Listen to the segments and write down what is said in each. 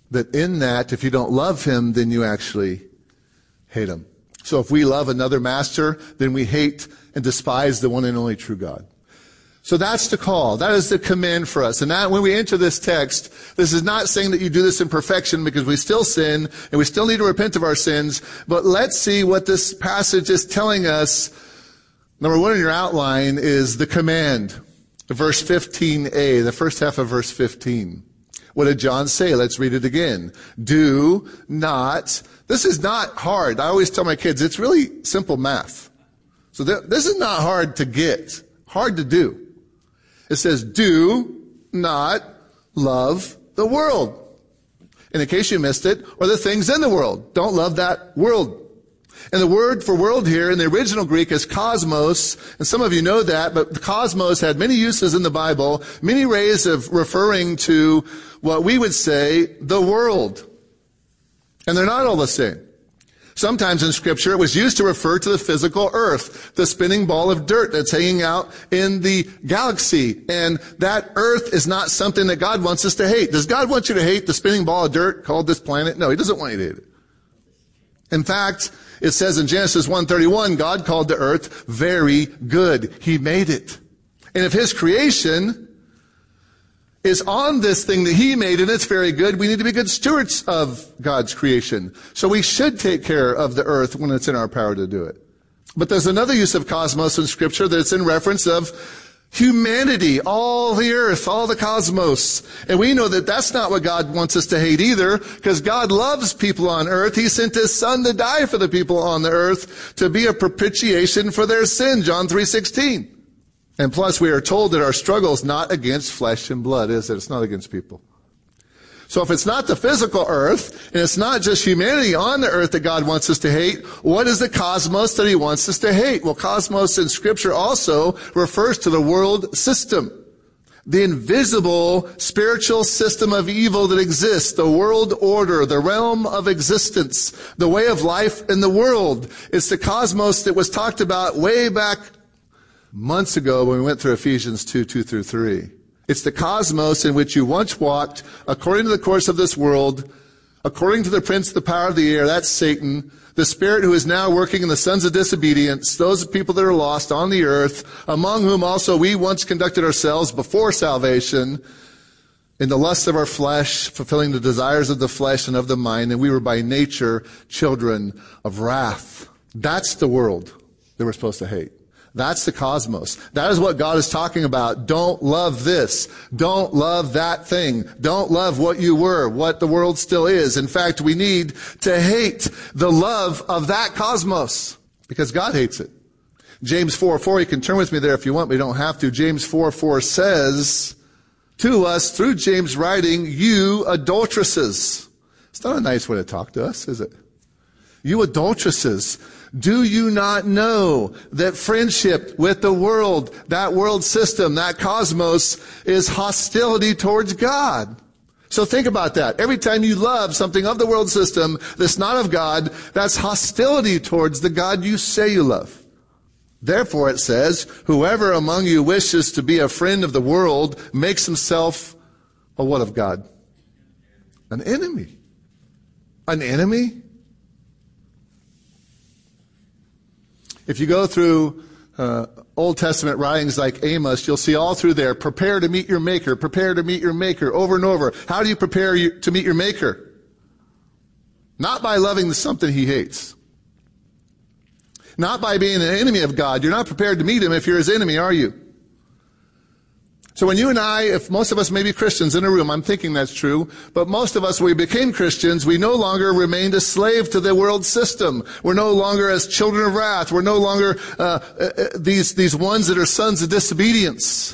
that in that, if you don't love him, then you actually hate him. So if we love another master, then we hate and despise the one and only true God. So that's the call. That is the command for us. And that when we enter this text, this is not saying that you do this in perfection, because we still sin and we still need to repent of our sins. But let's see what this passage is telling us. Number one in your outline is the command. Verse 15a, the first half of verse 15. What did John say? Let's read it again. Do not. This is not hard. I always tell my kids, it's really simple math. So this is not hard to get, hard to do. It says, do not love the world. And in case you missed it, or the things in the world. Don't love that world. And the word for world here in the original Greek is cosmos. And some of you know that, but the cosmos had many uses in the Bible, many ways of referring to what we would say the world. And they're not all the same. Sometimes in Scripture it was used to refer to the physical earth, the spinning ball of dirt that's hanging out in the galaxy. And that earth is not something that God wants us to hate. Does God want you to hate the spinning ball of dirt called this planet? No, he doesn't want you to hate it. In fact, it says in Genesis 1:31, God called the earth very good. He made it. And if his creation is on this thing that he made and it's very good, we need to be good stewards of God's creation. So we should take care of the earth when it's in our power to do it. But there's another use of cosmos in Scripture that's in reference of humanity, all the earth, all the cosmos. And we know that that's not what God wants us to hate either, because God loves people on earth. He sent his son to die for the people on the earth to be a propitiation for their sin, John 3:16. And plus, we are told that our struggle is not against flesh and blood, is it? It's not against people. So if it's not the physical earth, and it's not just humanity on the earth that God wants us to hate, what is the cosmos that he wants us to hate? Well, cosmos in Scripture also refers to the world system. The invisible spiritual system of evil that exists, the world order, the realm of existence, the way of life in the world. It's the cosmos that was talked about way back months ago when we went through Ephesians 2:2-3. It's the cosmos in which you once walked according to the course of this world, according to the prince of the power of the air, that's Satan, the spirit who is now working in the sons of disobedience, those people that are lost on the earth, among whom also we once conducted ourselves before salvation in the lusts of our flesh, fulfilling the desires of the flesh and of the mind, and we were by nature children of wrath. That's the world that we're supposed to hate. That's the cosmos. That is what God is talking about. Don't love this. Don't love that thing. Don't love what you were, what the world still is. In fact, we need to hate the love of that cosmos because God hates it. James 4:4, you can turn with me there if you want, but you don't have to. James 4:4 says to us through James writing, you adulteresses. It's not a nice way to talk to us, is it? You adulteresses. Do you not know that friendship with the world, that world system, that cosmos, is hostility towards God? So think about that. Every time you love something of the world system that's not of God, that's hostility towards the God you say you love. Therefore, it says, whoever among you wishes to be a friend of the world makes himself a what of God? An enemy. An enemy? If you go through Old Testament writings like Amos, you'll see all through there, prepare to meet your Maker, prepare to meet your Maker, over and over. How do you prepare to meet your Maker? Not by loving something he hates. Not by being an enemy of God. You're not prepared to meet him if you're his enemy, are you? So when you and I, if most of us may be Christians in a room, I'm thinking that's true, but most of us, when we became Christians, we no longer remained a slave to the world system. We're no longer as children of wrath. We're no longer these ones that are sons of disobedience.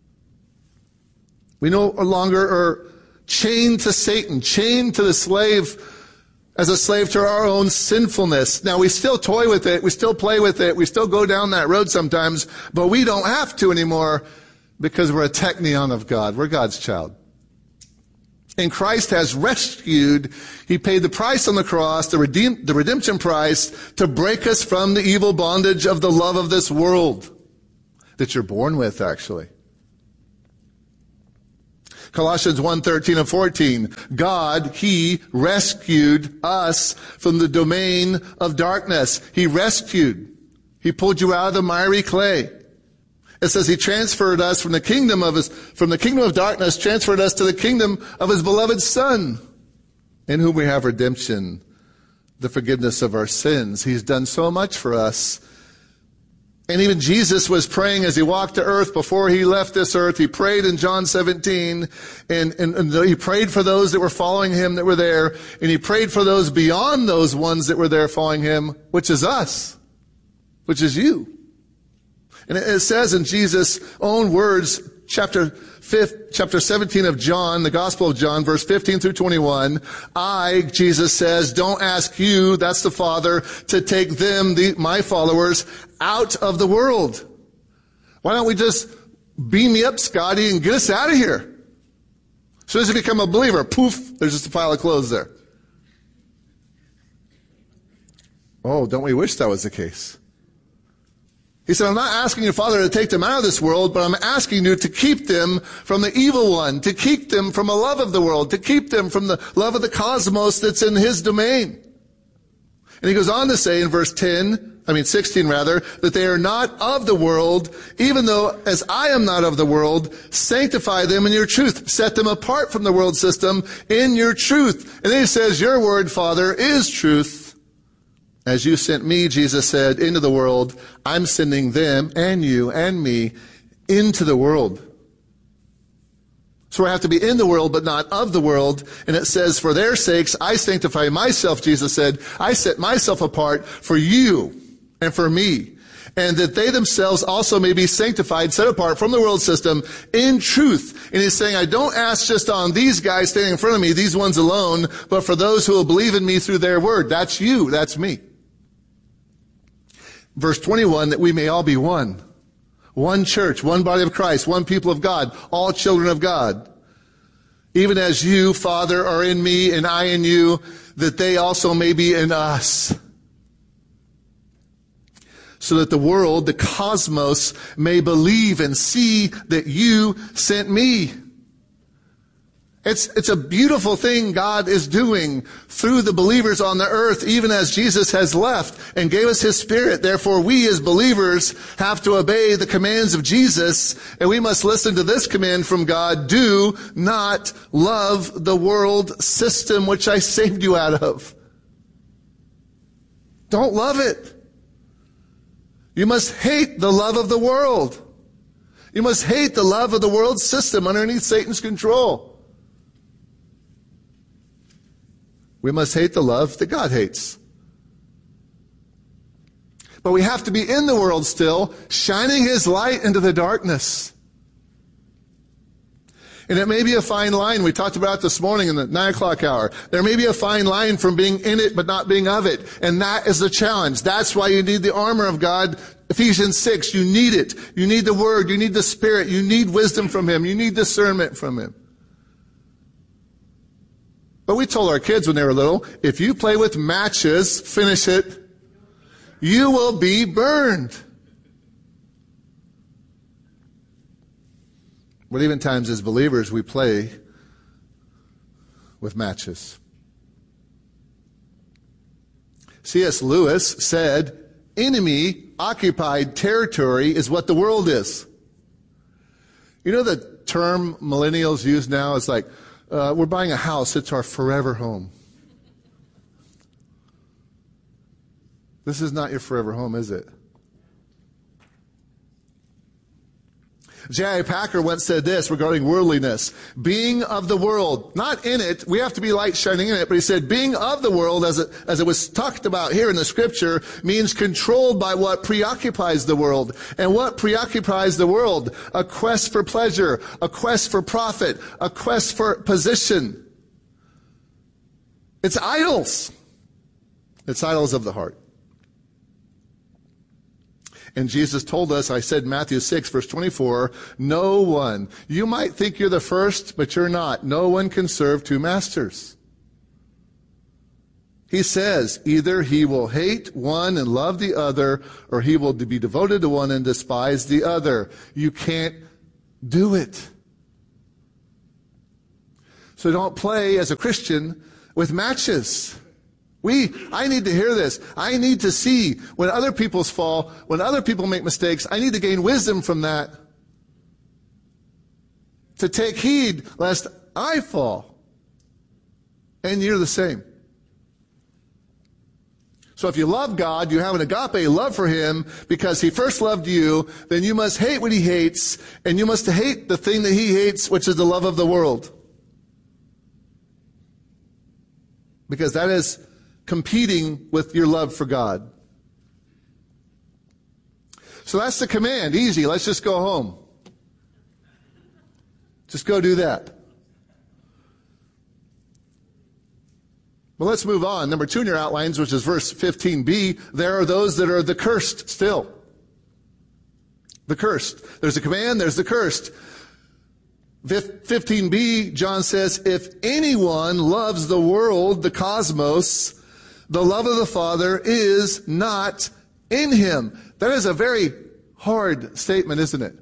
We no longer are chained to Satan, chained to the slave, as a slave to our own sinfulness. Now, we still toy with it, we still play with it, we still go down that road sometimes, but we don't have to anymore. Because we're a teknion of God. We're God's child. And Christ has rescued, he paid the price on the cross, the redemption price, to break us from the evil bondage of the love of this world that you're born with, actually. Colossians 1:13 and 14. God, He rescued us from the domain of darkness. He rescued. He pulled you out of the miry clay. It says He transferred us from the kingdom of darkness, transferred us to the kingdom of His beloved Son, in whom we have redemption, the forgiveness of our sins. He's done so much for us. And even Jesus was praying as He walked to earth before He left this earth. He prayed in John 17, and He prayed for those that were following Him that were there, and He prayed for those beyond those ones that were there following Him, which is us, which is you. And it says in Jesus' own words, chapter 17 of John, the Gospel of John, verse 15 through 21, I, Jesus says, don't ask you, that's the Father, to take them, my followers, out of the world. Why don't we just beam me up, Scotty, and get us out of here? As soon as you become a believer, poof, there's just a pile of clothes there. Oh, don't we wish that was the case? He said, I'm not asking your Father to take them out of this world, but I'm asking you to keep them from the evil one, to keep them from a love of the world, to keep them from the love of the cosmos that's in His domain. And He goes on to say in verse 16 that they are not of the world, even though as I am not of the world, sanctify them in your truth. Set them apart from the world system in your truth. And then He says, your word, Father, is truth. As you sent me, Jesus said, into the world, I'm sending them and you and me into the world. So we have to be in the world, but not of the world. And it says, for their sakes, I sanctify myself, Jesus said. I set myself apart for you and for me. And that they themselves also may be sanctified, set apart from the world system in truth. And He's saying, I don't ask just on these guys standing in front of me, these ones alone, but for those who will believe in me through their word. That's you. That's me. Verse 21, that we may all be one. One church, one body of Christ, one people of God, all children of God. Even as you, Father, are in me and I in you, that they also may be in us. So that the world, the cosmos, may believe and see that you sent me. It's a beautiful thing God is doing through the believers on the earth, even as Jesus has left and gave us His Spirit. Therefore, we as believers have to obey the commands of Jesus, and we must listen to this command from God: do not love the world system which I saved you out of. Don't love it. You must hate the love of the world. You must hate the love of the world system underneath Satan's control. We must hate the love that God hates. But we have to be in the world still, shining His light into the darkness. And it may be a fine line. We talked about it this morning in the 9 o'clock hour. There may be a fine line from being in it but not being of it. And that is the challenge. That's why you need the armor of God. Ephesians 6, you need it. You need the Word. You need the Spirit. You need wisdom from Him. You need discernment from Him. But we told our kids when they were little, if you play with matches, finish it, you will be burned. But even times as believers, we play with matches. C.S. Lewis said, enemy-occupied territory is what the world is. You know the term millennials use now is like, we're buying a house, it's our forever home. This is not your forever home, is it? J.I. Packer once said this regarding worldliness: being of the world, not in it, we have to be light shining in it, but he said being of the world, as it was talked about here in the scripture, means controlled by what preoccupies the world. And what preoccupies the world? A quest for pleasure, a quest for profit, a quest for position. It's idols. It's idols of the heart. And Jesus told us, I said Matthew 6, verse 24, no one, you might think you're the first, but you're not. No one can serve two masters. He says, either he will hate one and love the other, or he will be devoted to one and despise the other. You can't do it. So don't play as a Christian with matches. I need to hear this. I need to see when other people fall, when other people make mistakes. I need to gain wisdom from that. To take heed lest I fall. And you're the same. So if you love God, you have an agape love for Him because He first loved you, then you must hate what He hates, and you must hate the thing that He hates, which is the love of the world. Because that is competing with your love for God. So that's the command. Easy. Let's just go home. Just go do that. Well, let's move on. Number 2 in your outlines, which is verse 15b, there are those that are the cursed still. The cursed. There's a command, there's the cursed. 15b, John says, if anyone loves the world, the cosmos, the love of the Father is not in him. That is a very hard statement, isn't it?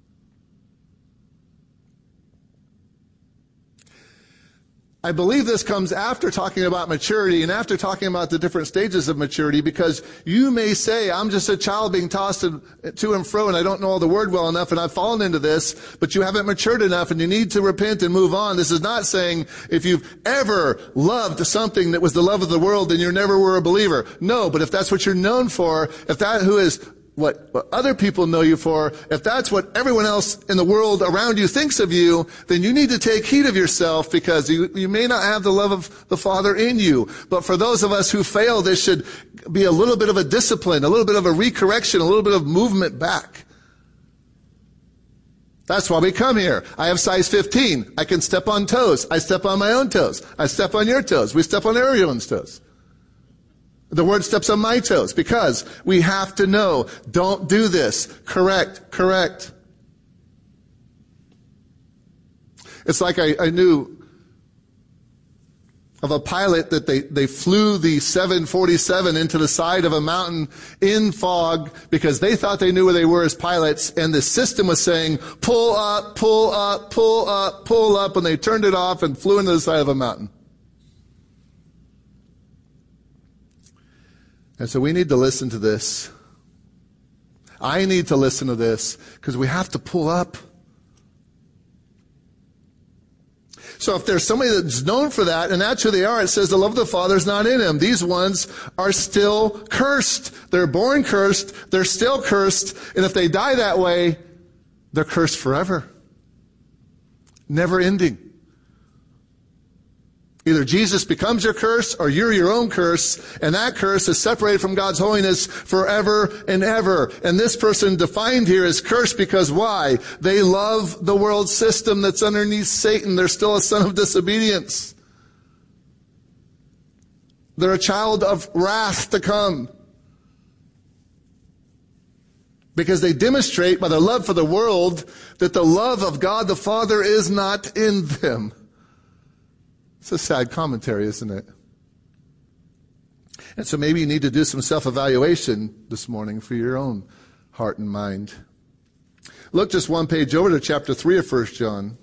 I believe this comes after talking about maturity and after talking about the different stages of maturity, because you may say, I'm just a child being tossed to and fro and I don't know all the word well enough and I've fallen into this, but you haven't matured enough and you need to repent and move on. This is not saying if you've ever loved something that was the love of the world, then you never were a believer. No, but if that's what you're known for, if that who is what other people know you for, if that's what everyone else in the world around you thinks of you, then you need to take heed of yourself, because you may not have the love of the Father in you. But for those of us who fail, there should be a little bit of a discipline, a little bit of a recorrection, a little bit of movement back. That's why we come here. I have size 15. I can step on toes. I step on my own toes. I step on your toes. We step on everyone's toes. The word steps on my toes, because we have to know, don't do this. Correct. It's like I knew of a pilot that they flew the 747 into the side of a mountain in fog because they thought they knew where they were as pilots, and the system was saying, pull up, pull up, pull up, pull up, and they turned it off and flew into the side of a mountain. And so we need to listen to this. I need to listen to this, because we have to pull up. So if there's somebody that's known for that, and that's who they are, it says the love of the Father is not in him. These ones are still cursed. They're born cursed. They're still cursed. And if they die that way, they're cursed forever. Never ending. Either Jesus becomes your curse or you're your own curse, and that curse is separated from God's holiness forever and ever. And this person defined here is cursed because why? They love the world system that's underneath Satan. They're still a son of disobedience. They're a child of wrath to come, because they demonstrate by their love for the world that the love of God the Father is not in them. It's a sad commentary, isn't it? And so maybe you need to do some self-evaluation this morning for your own heart and mind. Look just one page over to chapter 3 of 1 John.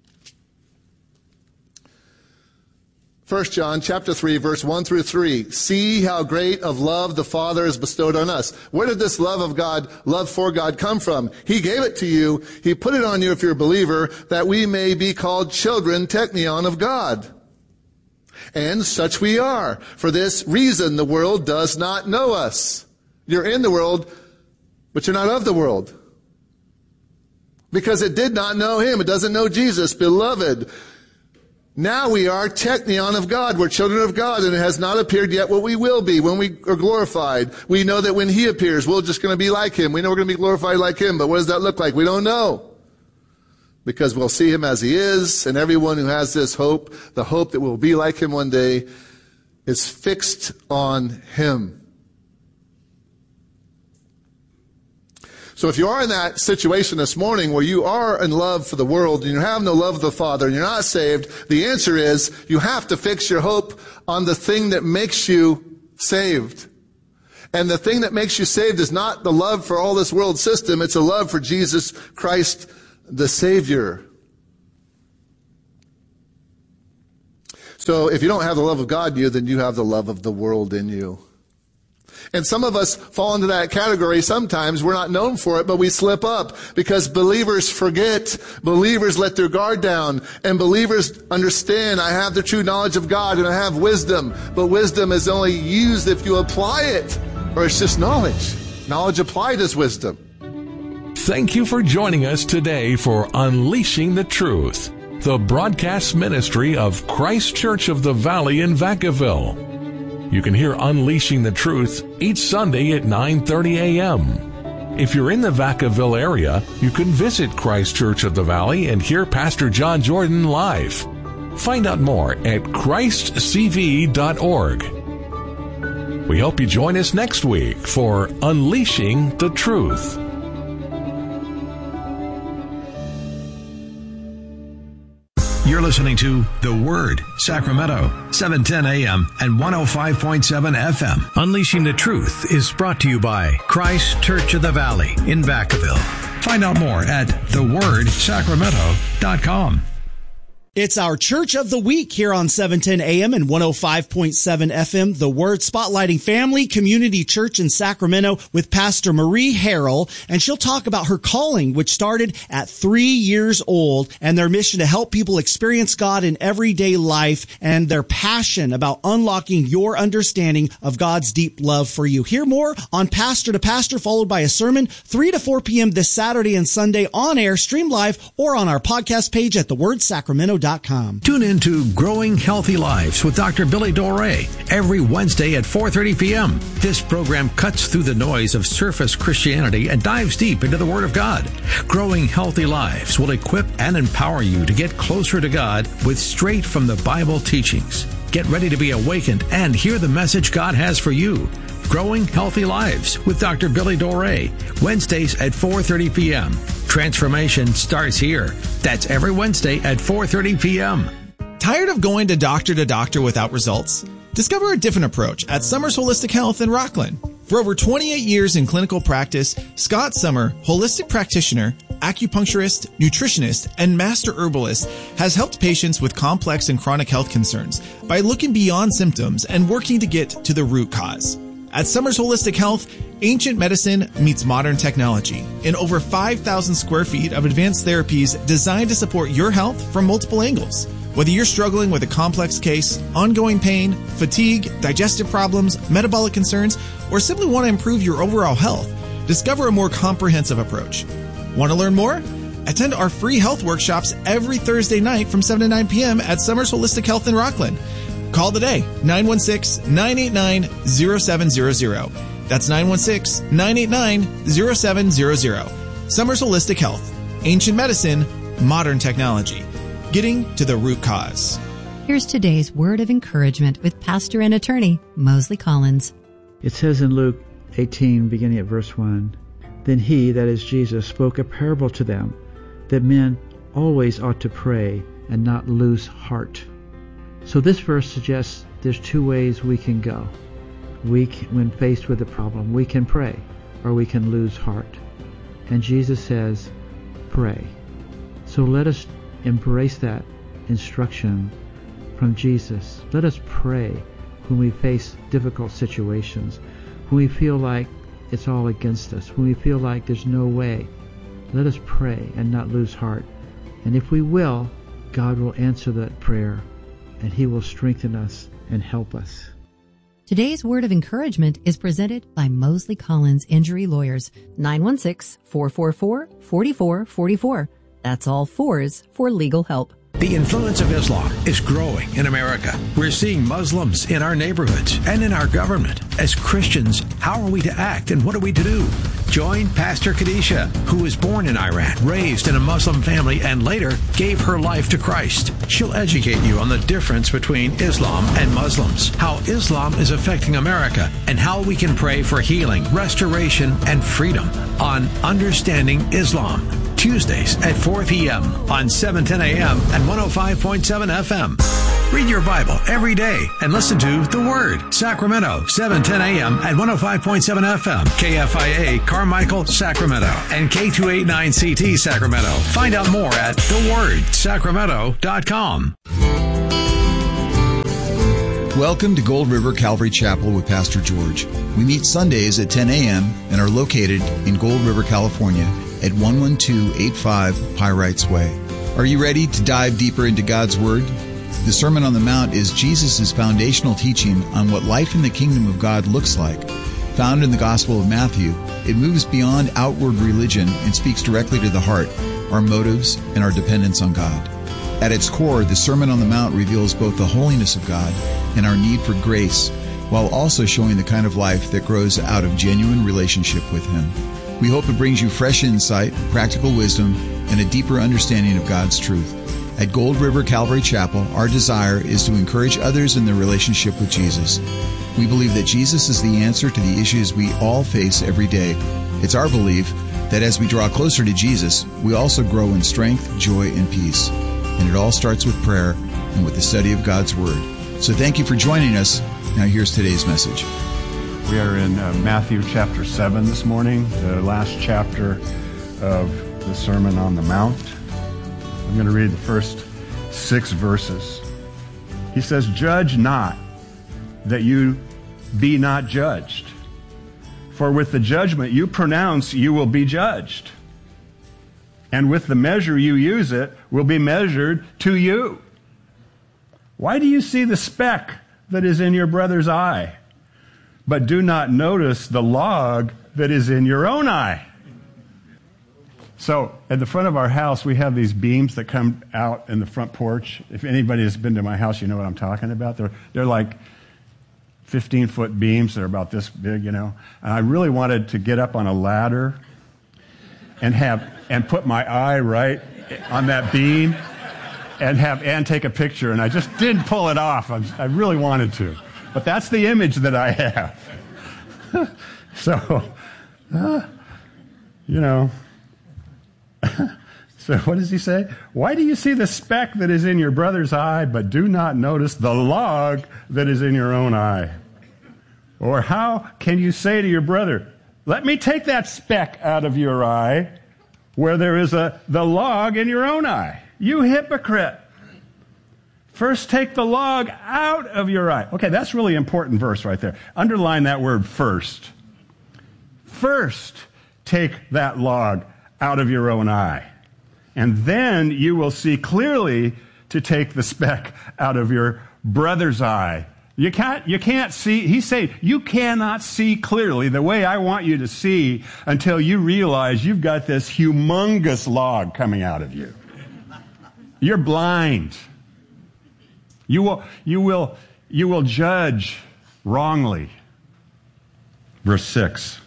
1 John chapter 3, verse 1 through 3. See how great of love the Father has bestowed on us. Where did this love of God, love for God, come from? He gave it to you. He put it on you if you're a believer, that we may be called children, teknion, of God. And such we are. For this reason, the world does not know us. You're in the world, but you're not of the world. Because it did not know him. It doesn't know Jesus. Beloved, now we are teknion of God. We're children of God, and it has not appeared yet what we will be when we are glorified. We know that when he appears, we're just going to be like him. We know we're going to be glorified like him, but what does that look like? We don't know. Because we'll see him as he is, and everyone who has this hope, the hope that we'll be like him one day, is fixed on him. So if you are in that situation this morning where you are in love for the world and you have no love of the Father and you're not saved, the answer is you have to fix your hope on the thing that makes you saved. And the thing that makes you saved is not the love for all this world system, it's a love for Jesus Christ the Savior. So if you don't have the love of God in you, then you have the love of the world in you. And some of us fall into that category sometimes. We're not known for it, but we slip up because believers forget. Believers let their guard down. And believers understand, I have the true knowledge of God and I have wisdom. But wisdom is only used if you apply it, or it's just knowledge. Knowledge applied is wisdom. Thank you for joining us today for Unleashing the Truth, the broadcast ministry of Christ Church of the Valley in Vacaville. You can hear Unleashing the Truth each Sunday at 9:30 a.m. If you're in the Vacaville area, you can visit Christ Church of the Valley and hear Pastor John Jordan live. Find out more at christcv.org. We hope you join us next week for Unleashing the Truth. You're listening to The Word, Sacramento, 710 AM and 105.7 FM. Unleashing the Truth is brought to you by Christ Church of the Valley in Vacaville. Find out more at thewordsacramento.com. It's our Church of the Week here on 710 AM and 105.7 FM, The Word, spotlighting family community church in Sacramento with Pastor Marie Harrell, and she'll talk about her calling, which started at 3 years old, and their mission to help people experience God in everyday life, and their passion about unlocking your understanding of God's deep love for you. Hear more on Pastor to Pastor, followed by a sermon, 3 to 4 p.m. this Saturday and Sunday on air, stream live, or on our podcast page at thewordsacramento.com. Tune in to Growing Healthy Lives with Dr. Billy Doré every Wednesday at 4:30 p.m. This program cuts through the noise of surface Christianity and dives deep into the Word of God. Growing Healthy Lives will equip and empower you to get closer to God with straight from the Bible teachings. Get ready to be awakened and hear the message God has for you. Growing Healthy Lives with Dr. Billy Doré, Wednesdays at 4:30 p.m. Transformation starts here. That's every Wednesday at 4:30 p.m. Tired of going to doctor without results? Discover a different approach at Summers Holistic Health in Rockland. For over 28 years in clinical practice, Scott Summer, holistic practitioner, acupuncturist, nutritionist, and master herbalist, has helped patients with complex and chronic health concerns by looking beyond symptoms and working to get to the root cause. At Summers Holistic Health, ancient medicine meets modern technology in over 5,000 square feet of advanced therapies designed to support your health from multiple angles. Whether you're struggling with a complex case, ongoing pain, fatigue, digestive problems, metabolic concerns, or simply want to improve your overall health, discover a more comprehensive approach. Want to learn more? Attend our free health workshops every Thursday night from 7 to 9 p.m. at Summers Holistic Health in Rockland. Call today, 916-989-0700. That's 916-989-0700. Summers Holistic Health. Ancient medicine, modern technology. Getting to the root cause. Here's today's word of encouragement with pastor and attorney Mosley Collins. It says in Luke 18, beginning at verse 1, Then he, that is Jesus, spoke a parable to them, that men always ought to pray and not lose heart. So this verse suggests there's two ways we can go. When faced with a problem, we can pray or we can lose heart. And Jesus says, pray. So let us embrace that instruction from Jesus. Let us pray when we face difficult situations, when we feel like it's all against us, when we feel like there's no way. Let us pray and not lose heart. And if we will, God will answer that prayer, and He will strengthen us and help us. Today's word of encouragement is presented by Mosley Collins Injury Lawyers, 916-444-4444. That's all fours for legal help. The influence of Islam is growing in America. We're seeing Muslims in our neighborhoods and in our government. As Christians, how are we to act and what are we to do? Join Pastor Kadisha, who was born in Iran, raised in a Muslim family, and later gave her life to Christ. She'll educate you on the difference between Islam and Muslims, how Islam is affecting America, and how we can pray for healing, restoration, and freedom on Understanding Islam. Tuesdays at 4 p.m. on 710 a.m. and 105.7 FM. Read your Bible every day and listen to The Word, Sacramento, 710 a.m. and 105.7 FM. KFIA, Carmichael, Sacramento, and K289CT, Sacramento. Find out more at thewordsacramento.com. Welcome to Gold River Calvary Chapel with Pastor George. We meet Sundays at 10 a.m. and are located in Gold River, California at 11285 Pyrites Way. Are you ready to dive deeper into God's Word? The Sermon on the Mount is Jesus' foundational teaching on what life in the kingdom of God looks like. Found in the Gospel of Matthew, it moves beyond outward religion and speaks directly to the heart, our motives, and our dependence on God. At its core, the Sermon on the Mount reveals both the holiness of God and our need for grace, while also showing the kind of life that grows out of genuine relationship with Him. We hope it brings you fresh insight, practical wisdom, and a deeper understanding of God's truth. At Gold River Calvary Chapel, our desire is to encourage others in their relationship with Jesus. We believe that Jesus is the answer to the issues we all face every day. It's our belief that as we draw closer to Jesus, we also grow in strength, joy, and peace. And it all starts with prayer and with the study of God's Word. So thank you for joining us. Now here's today's message. We are in Matthew chapter 7 this morning, the last chapter of the Sermon on the Mount. I'm going to read the first 6 verses. He says, "Judge not, that you be not judged. For with the judgment you pronounce, you will be judged. And with the measure you use it will be measured to you. Why do you see the speck that is in your brother's eye, but do not notice the log that is in your own eye?" So at the front of our house, we have these beams that come out in the front porch. If anybody has been to my house, you know what I'm talking about. They're like 15-foot beams. They're about this big, you know. And I really wanted to get up on a ladder and put my eye right on that beam and have Ann take a picture. And I just didn't pull it off. I really wanted to. But that's the image that I have. So, you know. So what does he say? Why do you see the speck that is in your brother's eye, but do not notice the log that is in your own eye? Or how can you say to your brother, let me take that speck out of your eye, where there is the log in your own eye? You hypocrite. First take the log out of your eye. Okay, that's really important verse right there. Underline that word first. First take that log out of your own eye. And then you will see clearly to take the speck out of your brother's eye. You can't see, he's saying, you cannot see clearly the way I want you to see until you realize you've got this humongous log coming out of you. You're blind. You will judge wrongly. Verse 6.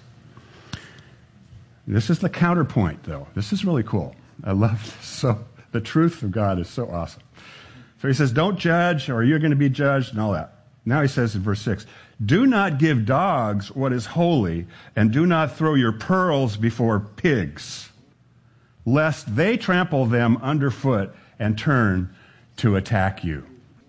This is the counterpoint, though. This is really cool. I love this. So the truth of God is so awesome. So he says, don't judge, or you're going to be judged, and all that. Now he says in verse 6, do not give dogs what is holy, and do not throw your pearls before pigs, lest they trample them underfoot and turn to attack you.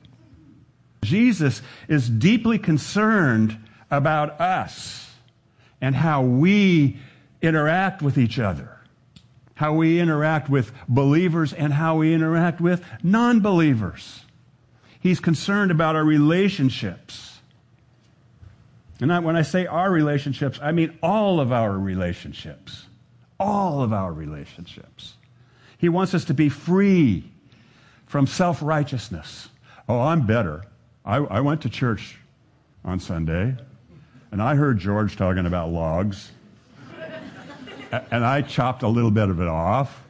Jesus is deeply concerned about us and how we interact with each other, how we interact with believers and how we interact with non-believers. He's concerned about our relationships. And when I say our relationships, I mean all of our relationships. All of our relationships. He wants us to be free from self-righteousness. Oh, I'm better. I went to church on Sunday, and I heard George talking about logs. And I chopped a little bit of it off.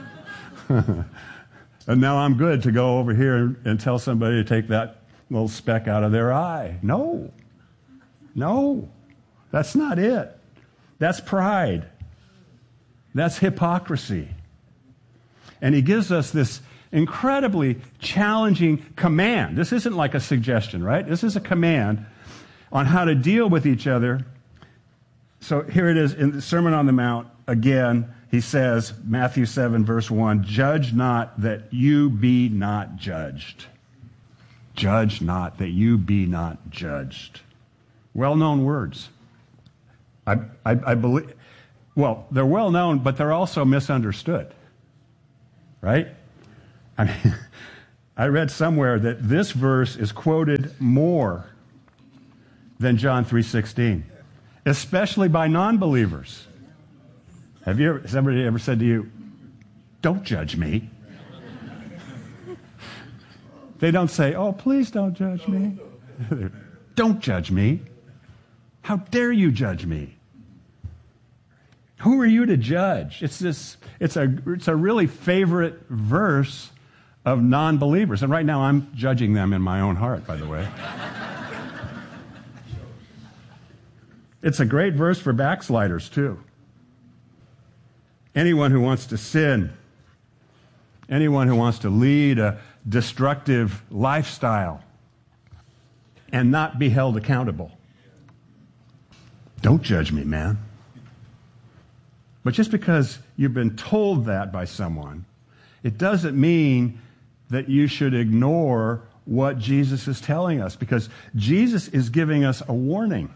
And now I'm good to go over here and tell somebody to take that little speck out of their eye. No, that's not it. That's pride. That's hypocrisy. And he gives us this incredibly challenging command. This isn't like a suggestion, right? This is a command on how to deal with each other. So here it is in the Sermon on the Mount. Again, he says, Matthew 7, verse 1, judge not that you be not judged. Judge not that you be not judged. Well-known words. I believe, well, they're well-known, but they're also misunderstood. Right? I mean, I read somewhere that this verse is quoted more than John 3:16, especially by non-believers. Has somebody ever said to you, "Don't judge me"? They don't say, "Oh, please don't judge me." Don't judge me. How dare you judge me? Who are you to judge? It's a really favorite verse of non-believers. And right now I'm judging them in my own heart, by the way. It's a great verse for backsliders, too. Anyone who wants to sin, anyone who wants to lead a destructive lifestyle and not be held accountable. Don't judge me, man. But just because you've been told that by someone, it doesn't mean that you should ignore what Jesus is telling us, because Jesus is giving us a warning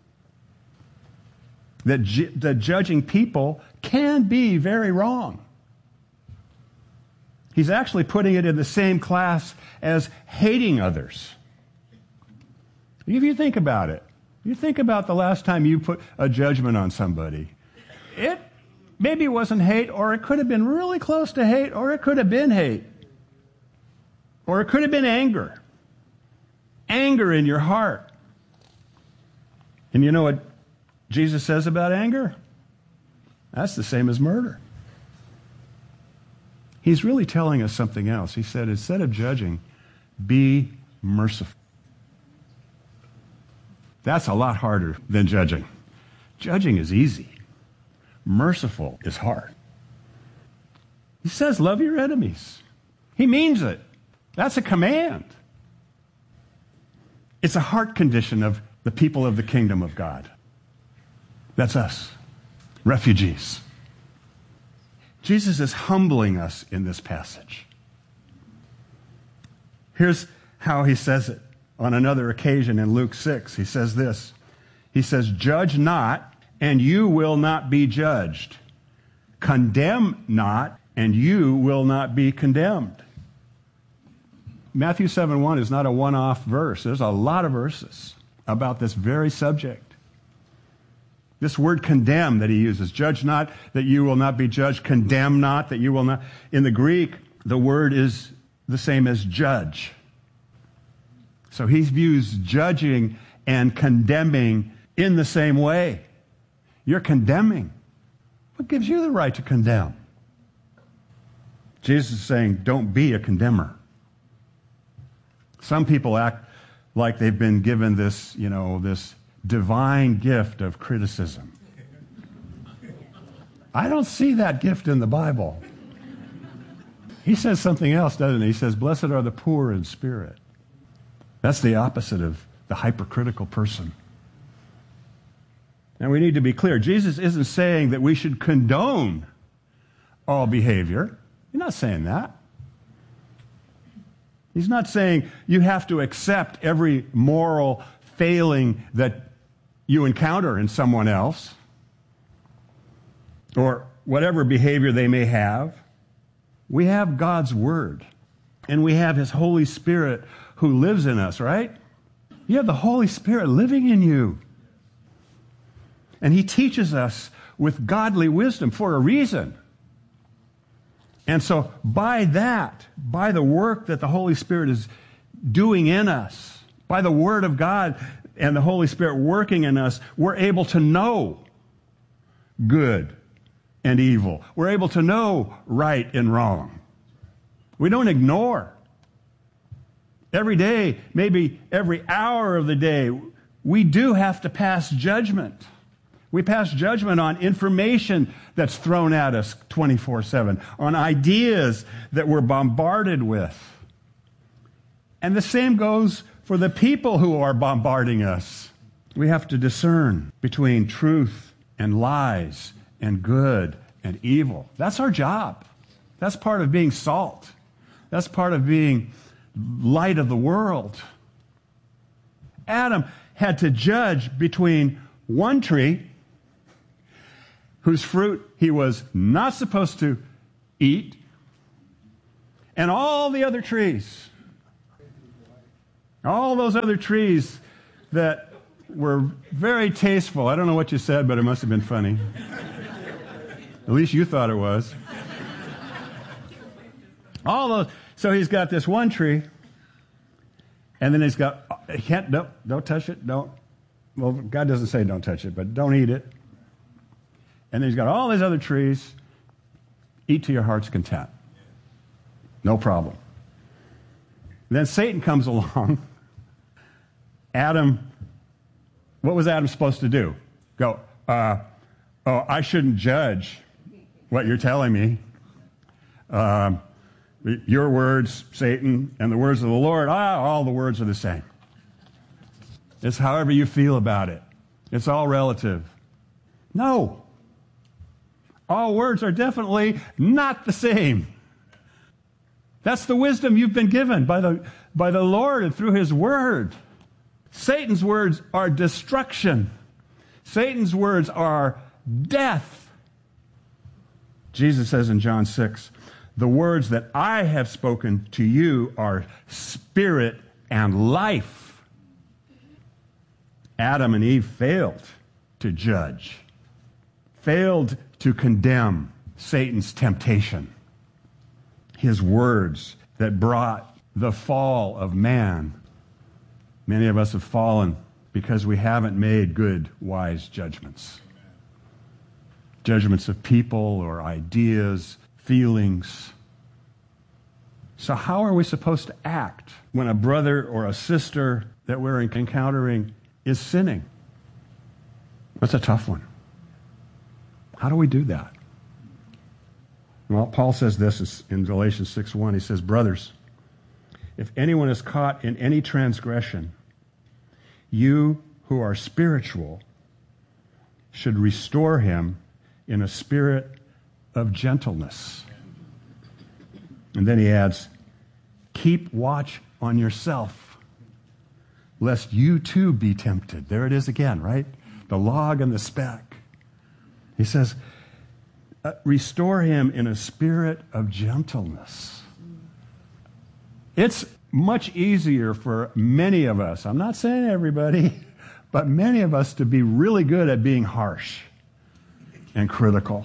that judging people can be very wrong. He's actually putting it in the same class as hating others. If you think about it, you think about the last time you put a judgment on somebody. Maybe it wasn't hate, or it could have been really close to hate, or it could have been hate. Or it could have been anger. Anger in your heart. And you know what Jesus says about anger? That's the same as murder. He's really telling us something else. He said, instead of judging, be merciful. That's a lot harder than judging. Judging is easy. Merciful is hard. He says, love your enemies. He means it. That's a command. It's a heart condition of the people of the kingdom of God. That's us, refugees. Jesus is humbling us in this passage. Here's how he says it on another occasion in Luke 6. He says this. He says, judge not, and you will not be judged. Condemn not, and you will not be condemned. Matthew 7:1 is not a one-off verse. There's a lot of verses about this very subject. This word condemn that he uses, judge not that you will not be judged, condemn not that you will not. In the Greek, the word is the same as judge. So he views judging and condemning in the same way. You're condemning. What gives you the right to condemn? Jesus is saying, don't be a condemner. Some people act like they've been given this, this divine gift of criticism. I don't see that gift in the Bible. He says something else, doesn't he? He says, blessed are the poor in spirit. That's the opposite of the hypercritical person. And we need to be clear. Jesus isn't saying that we should condone all behavior. He's not saying that. He's not saying you have to accept every moral failing that you encounter in someone else or whatever behavior they may have. We have God's Word, and we have His Holy Spirit who lives in us, right? You have the Holy Spirit living in you. And He teaches us with godly wisdom for a reason. And so by that, by the work that the Holy Spirit is doing in us, by the Word of God and the Holy Spirit working in us, we're able to know good and evil. We're able to know right and wrong. We don't ignore. Every day, maybe every hour of the day, we do have to pass judgment. We pass judgment on information that's thrown at us 24/7, on ideas that we're bombarded with. And the same goes for the people who are bombarding us. We have to discern between truth and lies and good and evil. That's our job. That's part of being salt. That's part of being light of the world. Adam had to judge between one tree whose fruit he was not supposed to eat, and all the other trees All those other trees that were very tasteful. I don't know what you said, but it must have been funny. At least you thought it was. All those. So he's got this one tree, and then he's got, don't touch it, well, God doesn't say don't touch it, but don't eat it. And then he's got all these other trees. Eat to your heart's content. No problem. Then Satan comes along. Adam, what was Adam supposed to do? Go, I shouldn't judge what you're telling me. Your words, Satan, and the words of the Lord, all the words are the same. It's however you feel about it. It's all relative. No. All words are definitely not the same. That's the wisdom you've been given by the Lord and through His Word. Satan's words are destruction. Satan's words are death. Jesus says in John 6, the words that I have spoken to you are spirit and life. Adam and Eve failed to judge, failed to condemn Satan's temptation. His words that brought the fall of man. Many of us have fallen because we haven't made good, wise judgments. Judgments of people or ideas, feelings. So how are we supposed to act when a brother or a sister that we're encountering is sinning? That's a tough one. How do we do that? Well, Paul says this in Galatians 6:1. He says, brothers, if anyone is caught in any transgression, you who are spiritual should restore him in a spirit of gentleness. And then he adds, keep watch on yourself, lest you too be tempted. There it is again, right? The log and the speck. He says, restore him in a spirit of gentleness. It's much easier for many of us, I'm not saying everybody, but many of us to be really good at being harsh and critical.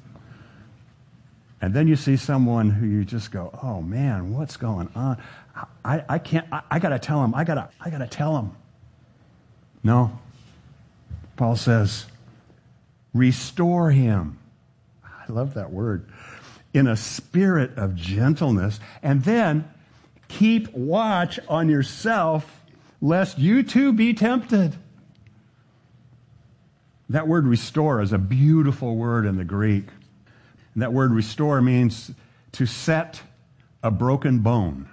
And then you see someone who you just go, oh man, what's going on? I got to tell him. I got to tell him. No. Paul says, restore him. I love that word. In a spirit of gentleness. And then keep watch on yourself, lest you too be tempted. That word restore is a beautiful word in the Greek. And that word restore means to set a broken bone.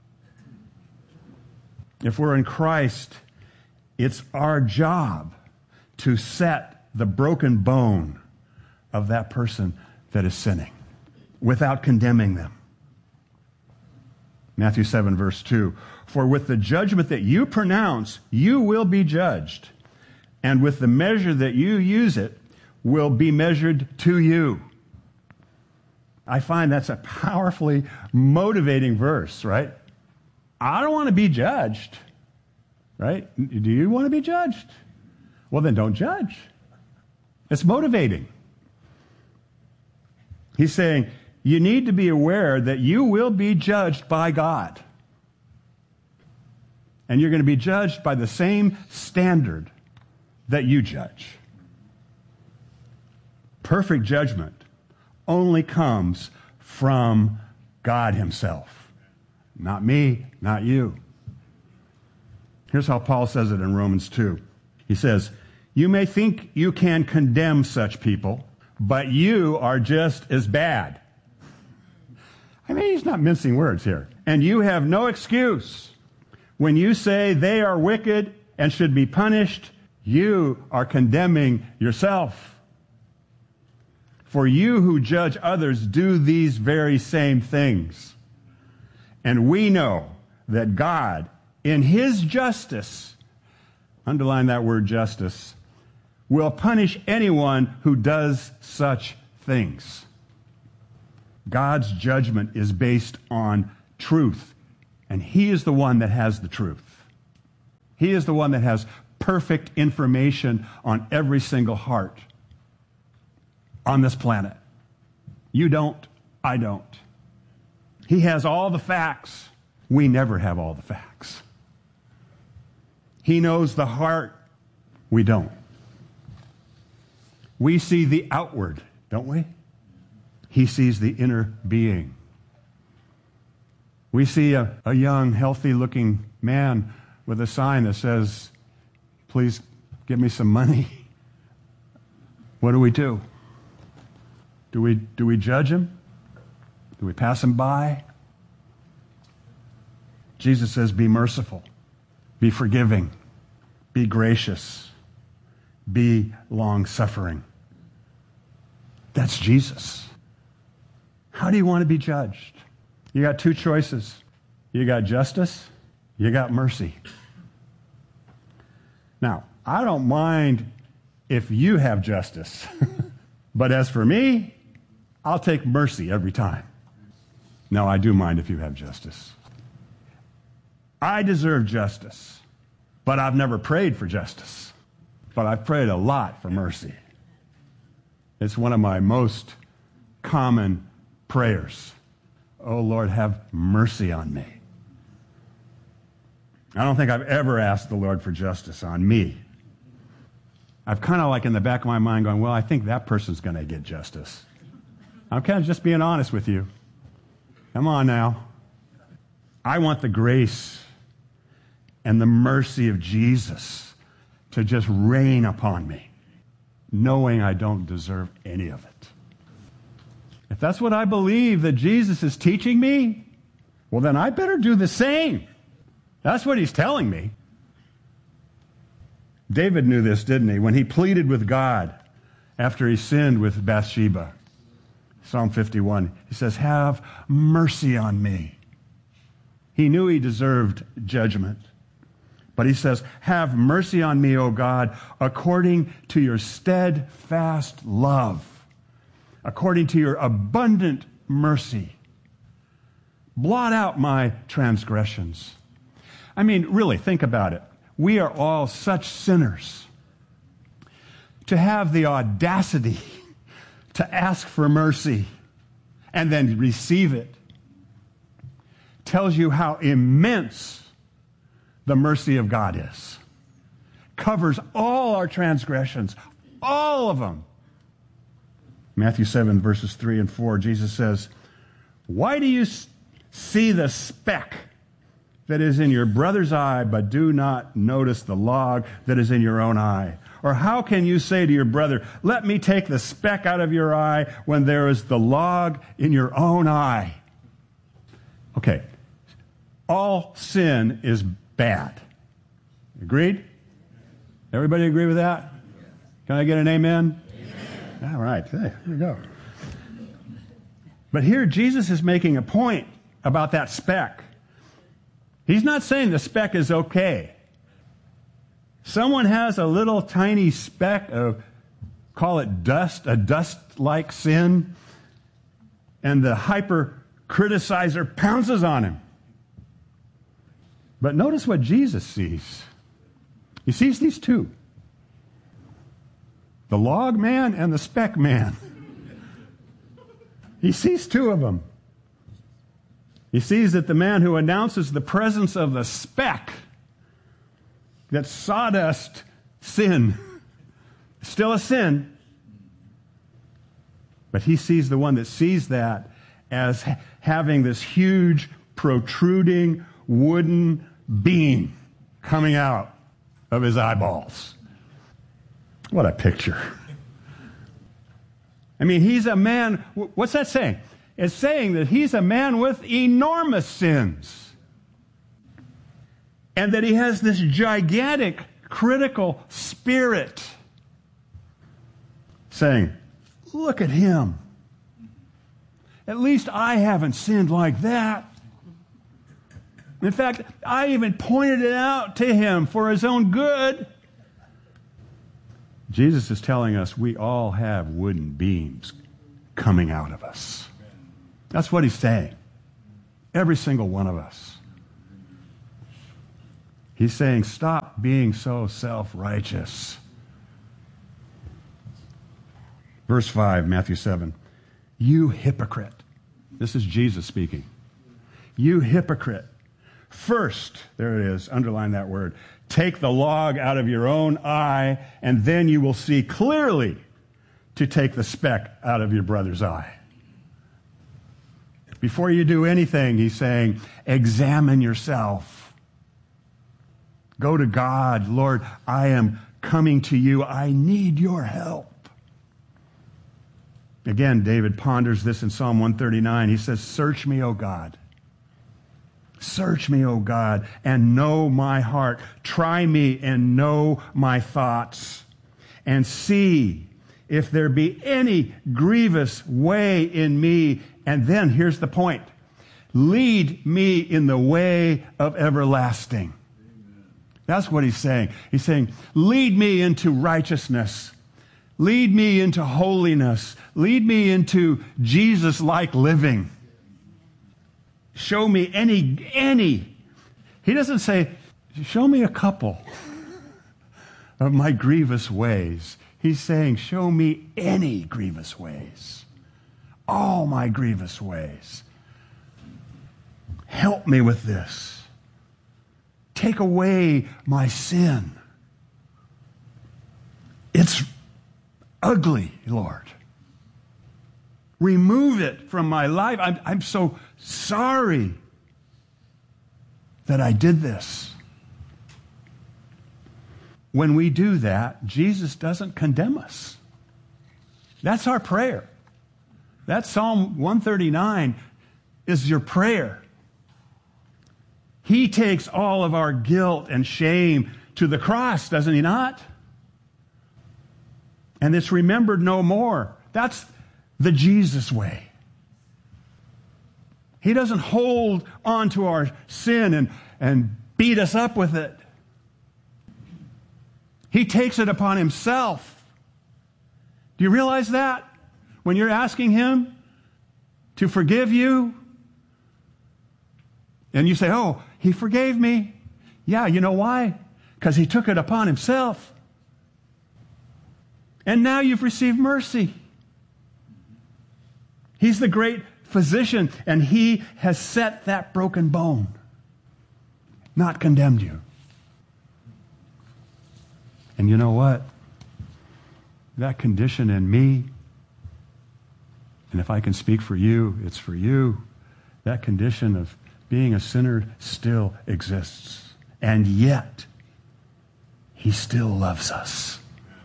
If we're in Christ, it's our job to set the broken bone of that person that is sinning without condemning them. Matthew 7, verse 2. For with the judgment that you pronounce, you will be judged. And with the measure that you use it, will be measured to you. I find that's a powerfully motivating verse, right? I don't want to be judged, right? Do you want to be judged? Well, then don't judge. It's motivating. He's saying, you need to be aware that you will be judged by God. And you're going to be judged by the same standard that you judge. Perfect judgment only comes from God Himself. Not me, not you. Here's how Paul says it in Romans 2. He says, you may think you can condemn such people, but you are just as bad. I mean, he's not mincing words here. And you have no excuse. When you say they are wicked and should be punished, you are condemning yourself. For you who judge others do these very same things. And we know that God, in His justice, underline that word justice, will punish anyone who does such things. God's judgment is based on truth, and He is the one that has the truth. He is the one that has perfect information on every single heart on this planet. You don't, I don't. He has all the facts. We never have all the facts. He knows the heart. We don't. We see the outward, don't we? He sees the inner being. We see a young, healthy-looking man with a sign that says, please give me some money. What do we do? Do we judge him? Do we pass him by? Jesus says, be merciful, be forgiving, be gracious, be long-suffering. That's Jesus. How do you want to be judged? You got two choices. You got justice, you got mercy. Now, I don't mind if you have justice, but as for me, I'll take mercy every time. No, I do mind if you have justice. I deserve justice, but I've never prayed for justice. But I've prayed a lot for mercy. It's one of my most common prayers. Oh, Lord, have mercy on me. I don't think I've ever asked the Lord for justice on me. I've kind of like in the back of my mind going, well, I think that person's going to get justice. I'm kind of just being honest with you. Come on now. I want the grace and the mercy of Jesus to just reign upon me, knowing I don't deserve any of it. If that's what I believe that Jesus is teaching me, well, then I better do the same. That's what he's telling me. David knew this, didn't he? When he pleaded with God after he sinned with Bathsheba. Psalm 51, he says, have mercy on me. He knew he deserved judgment. But he says, have mercy on me, O God, according to your steadfast love, according to your abundant mercy. Blot out my transgressions. I mean, really, think about it. We are all such sinners. To have the audacity to ask for mercy and then receive it tells you how immense the mercy of God is. Covers all our transgressions, all of them. Matthew 7, verses 3 and 4, Jesus says, why do you see the speck that is in your brother's eye, but do not notice the log that is in your own eye? Or how can you say to your brother, let me take the speck out of your eye when there is the log in your own eye? Okay, all sin is bad. Agreed? Everybody agree with that? Can I get an amen? Amen. All right, there you go. But here Jesus is making a point about that speck. He's not saying the speck is okay. Someone has a little tiny speck of, call it dust, a dust-like sin, and the hyper-criticizer pounces on him. But notice what Jesus sees. He sees these two. The log man and the speck man. He sees two of them. He sees that the man who announces the presence of the speck, that sawdust sin, still a sin, but he sees the one that sees that as having this huge, protruding, wooden beam coming out of his eyeballs. What a picture. I mean, he's a man, what's that saying? It's saying that he's a man with enormous sins. And that he has this gigantic, critical spirit saying, look at him. At least I haven't sinned like that. In fact, I even pointed it out to him for his own good. Jesus is telling us we all have wooden beams coming out of us. That's what he's saying. Every single one of us. He's saying, stop being so self-righteous. Verse 5, Matthew 7. You hypocrite. This is Jesus speaking. You hypocrite. First, there it is, underline that word, take the log out of your own eye, and then you will see clearly to take the speck out of your brother's eye. Before you do anything, he's saying, examine yourself. Go to God. Lord, I am coming to you. I need your help. Again, David ponders this in Psalm 139. He says, search me, O God. Search me, O God, and know my heart. Try me and know my thoughts. And see if there be any grievous way in me. And then, here's the point. Lead me in the way of everlasting. That's what he's saying. He's saying, lead me into righteousness. Lead me into holiness. Lead me into Jesus-like living. Show me any. He doesn't say, show me a couple of my grievous ways. He's saying, show me any grievous ways. All my grievous ways. Help me with this. Take away my sin. It's ugly, Lord. Remove it from my life. I'm so sorry that I did this. When we do that, Jesus doesn't condemn us. That's our prayer. That Psalm 139 is your prayer. He takes all of our guilt and shame to the cross, doesn't he not? And it's remembered no more. That's the Jesus way. He doesn't hold on to our sin and beat us up with it. He takes it upon himself. Do you realize that? When you're asking him to forgive you, and you say, oh, he forgave me. Yeah, you know why? Because he took it upon himself. And now you've received mercy. He's the great physician, and he has set that broken bone, not condemned you. And you know what? That condition in me, and if I can speak for you, it's for you, that condition of being a sinner still exists. And yet, he still loves us.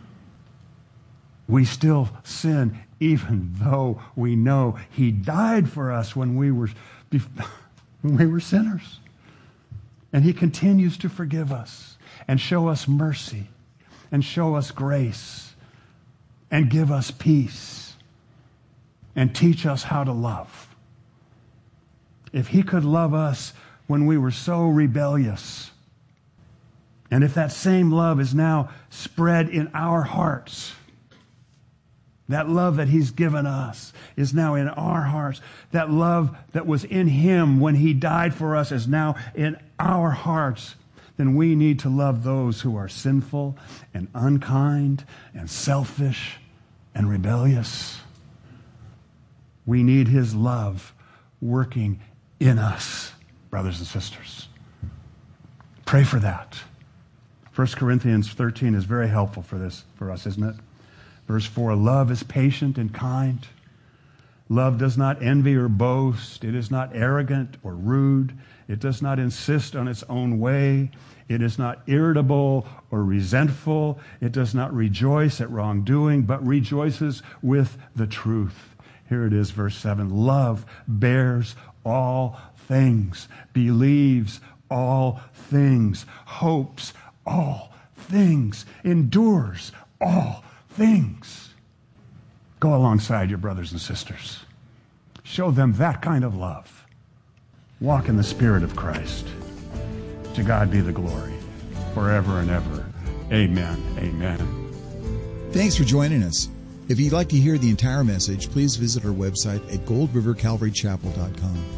We still sin even though we know he died for us when we were sinners. And he continues to forgive us and show us mercy and show us grace and give us peace and teach us how to love. If he could love us when we were so rebellious, and if that same love is now spread in our hearts, that love that he's given us is now in our hearts. That love that was in him when he died for us is now in our hearts. Then we need to love those who are sinful and unkind and selfish and rebellious. We need his love working in us, brothers and sisters. Pray for that. 1 Corinthians 13 is very helpful for us, isn't it? Verse 4, love is patient and kind. Love does not envy or boast. It is not arrogant or rude. It does not insist on its own way. It is not irritable or resentful. It does not rejoice at wrongdoing, but rejoices with the truth. Here it is, verse 7. Love bears all things, believes all things, hopes all things, endures all things. Go alongside your brothers and sisters. Show them that kind of love. Walk in the Spirit of Christ. To God be the glory forever and ever. Amen. Amen. Thanks for joining us. If you'd like to hear the entire message, please visit our website at goldrivercalvarychapel.com.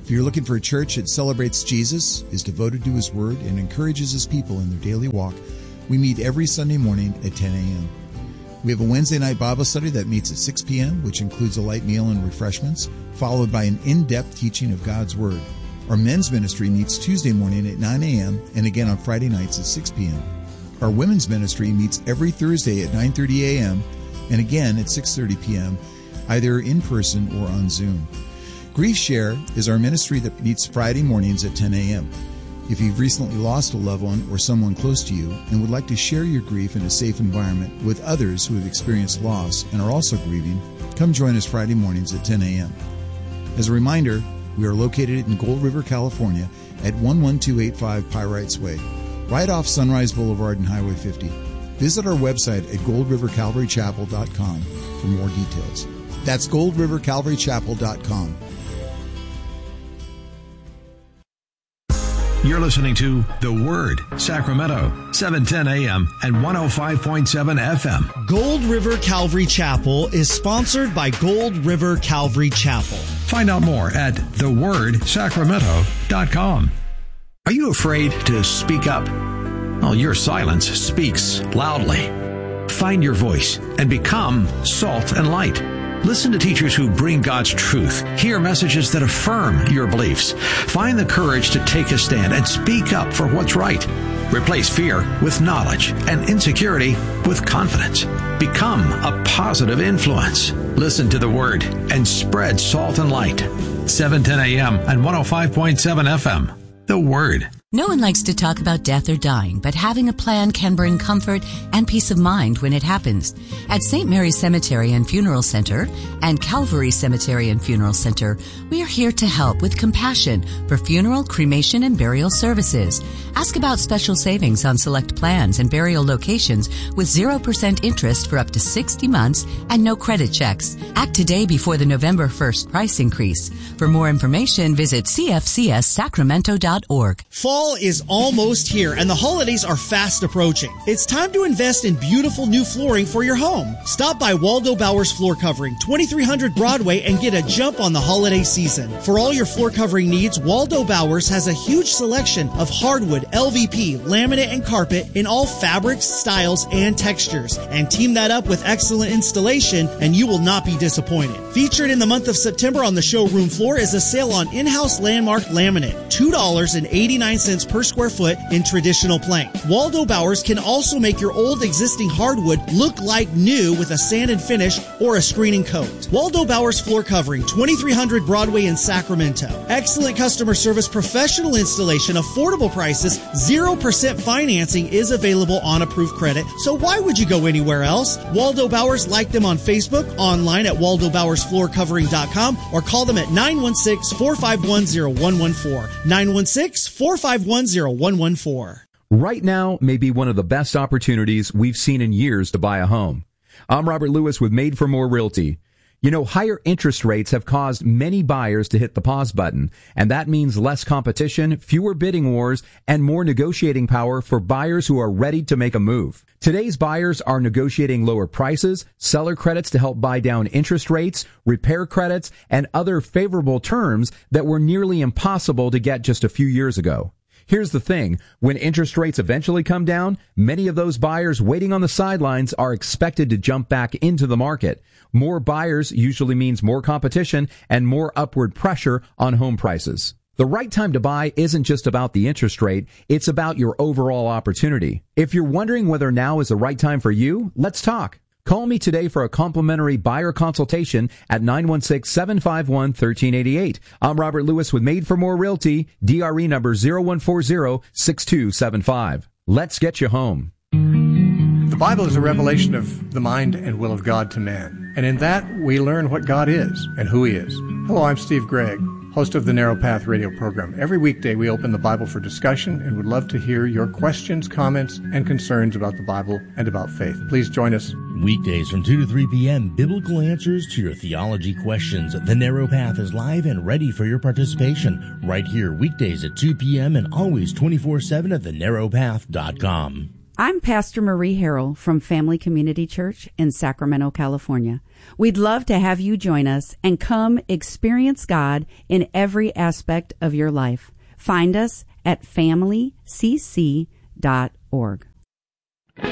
If you're looking for a church that celebrates Jesus, is devoted to His Word, and encourages His people in their daily walk, we meet every Sunday morning at 10 a.m. We have a Wednesday night Bible study that meets at 6 p.m., which includes a light meal and refreshments, followed by an in-depth teaching of God's Word. Our men's ministry meets Tuesday morning at 9 a.m. and again on Friday nights at 6 p.m. Our women's ministry meets every Thursday at 9:30 a.m. and again at 6:30 p.m., either in person or on Zoom. Grief Share is our ministry that meets Friday mornings at 10 a.m. If you've recently lost a loved one or someone close to you and would like to share your grief in a safe environment with others who have experienced loss and are also grieving, come join us Friday mornings at 10 a.m. As a reminder, we are located in Gold River, California at 11285 Pyrites Way, right off Sunrise Boulevard and Highway 50. Visit our website at goldrivercalvarychapel.com for more details. That's goldrivercalvarychapel.com. You're listening to The Word, Sacramento, 710 AM and 105.7 FM. Gold River Calvary Chapel is sponsored by Gold River Calvary Chapel. Find out more at thewordsacramento.com. Are you afraid to speak up? Well, your silence speaks loudly. Find your voice and become salt and light. Listen to teachers who bring God's truth. Hear messages that affirm your beliefs. Find the courage to take a stand and speak up for what's right. Replace fear with knowledge and insecurity with confidence. Become a positive influence. Listen to the Word and spread salt and light. 710 AM and 105.7 FM. The Word. No one likes to talk about death or dying, but having a plan can bring comfort and peace of mind when it happens. At St. Mary's Cemetery and Funeral Center and Calvary Cemetery and Funeral Center, we are here to help with compassion for funeral, cremation, and burial services. Ask about special savings on select plans and burial locations with 0% interest for up to 60 months and no credit checks. Act today before the November 1st price increase. For more information, visit cfcssacramento.org. Fall is almost here and the holidays are fast approaching. It's time to invest in beautiful new flooring for your home. Stop by Waldo Bowers Floor Covering, 2300 Broadway, and get a jump on the holiday season. For all your floor covering needs, Waldo Bowers has a huge selection of hardwood, LVP, laminate, and carpet in all fabrics, styles, and textures. And team that up with excellent installation and you will not be disappointed. Featured in the month of September on the showroom floor is a sale on in-house Landmark laminate, $2.89 per square foot in traditional plank. Waldo Bowers can also make your old existing hardwood look like new with a sand and finish or a screening coat. Waldo Bowers Floor Covering, 2300 Broadway in Sacramento. Excellent customer service, professional installation, affordable prices, 0% financing is available on approved credit, so why would you go anywhere else? Waldo Bowers, like them on Facebook, online at waldobowersfloorcovering.com, or call them at 916-451-0114. 916-451-0114. Right now may be one of the best opportunities we've seen in years to buy a home. I'm Robert Lewis with Made for More Realty. You know, higher interest rates have caused many buyers to hit the pause button, and that means less competition, fewer bidding wars, and more negotiating power for buyers who are ready to make a move. Today's buyers are negotiating lower prices, seller credits to help buy down interest rates, repair credits, and other favorable terms that were nearly impossible to get just a few years ago. Here's the thing. When interest rates eventually come down, many of those buyers waiting on the sidelines are expected to jump back into the market. More buyers usually means more competition and more upward pressure on home prices. The right time to buy isn't just about the interest rate, it's about your overall opportunity. If you're wondering whether now is the right time for you, let's talk. Call me today for a complimentary buyer consultation at 916-751-1388. I'm Robert Lewis with Made for More Realty, DRE number 0140-6275. Let's get you home. The Bible is a revelation of the mind and will of God to man. And in that, we learn what God is and who He is. Hello, I'm Steve Gregg, host of the Narrow Path radio program. Every weekday, we open the Bible for discussion and would love to hear your questions, comments, and concerns about the Bible and about faith. Please join us. Weekdays from 2 to 3 p.m., biblical answers to your theology questions. The Narrow Path is live and ready for your participation right here weekdays at 2 p.m. and always 24/7 at thenarrowpath.com. I'm Pastor Marie Harrell from Family Community Church in Sacramento, California. We'd love to have you join us and come experience God in every aspect of your life. Find us at familycc.org.